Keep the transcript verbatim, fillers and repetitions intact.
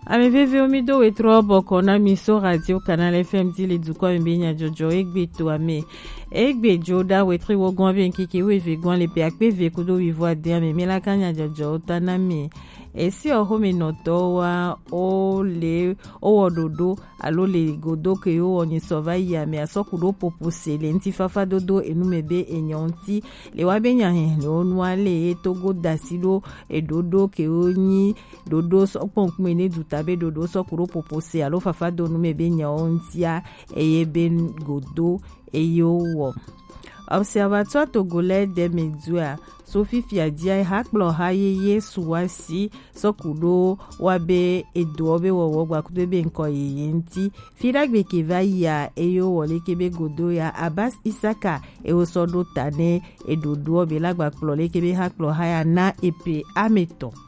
Ameveve omido wetro boko na miso radio Canal F M di le dukwa mbenya jojo egbe to ame egbe joda wetri wogon ben kiki we vegon le pe akpe ve kudo vivo de ame mela kanya jojo tanami esi ohome noto wa o le o dodo alo le godo ke o oni sovai ya me asokudo popose le ntifafa dodo enumebe enyonti le wabenya hen le onwa le togo dasilo edodo ke oni dodo sopon kumene dutabe dodo sokuro popose alo fafa donu mebe nyontia eyeben godo eyowo. Observatoire togolais des médias Sophie Fiadia hakplo hayeye suwasi sokudo wabe edobe wowo gwakudebe nko yenti firagbe keva ya eyo wole kebe godo ya Abbas Isaka ewosodo tane edodo be lagba kplo le kebe hakplo haya na epe ameto.